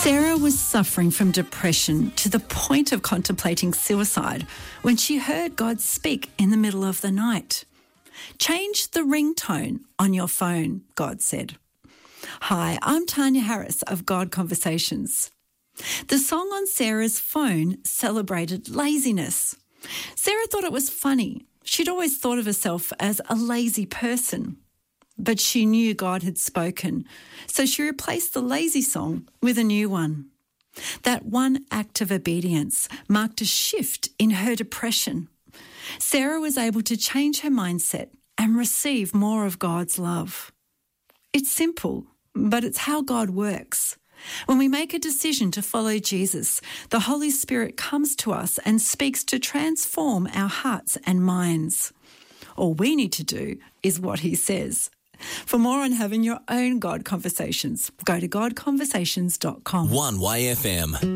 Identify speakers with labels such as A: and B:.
A: Sarah was suffering from depression to the point of contemplating suicide when she heard God speak in the middle of the night. Change the ringtone on your phone, God said. Hi, I'm Tanya Harris of God Conversations. The song on Sarah's phone celebrated laziness. Sarah thought it was funny. She'd always thought of herself as a lazy person. But she knew God had spoken, so she replaced the lazy song with a new one. That one act of obedience marked a shift in her depression. Sarah was able to change her mindset and receive more of God's love. It's simple, but it's how God works. When we make a decision to follow Jesus, the Holy Spirit comes to us and speaks to transform our hearts and minds. All we need to do is what he says. For more on having your own God Conversations, go to godconversations.com.
B: 1YFM.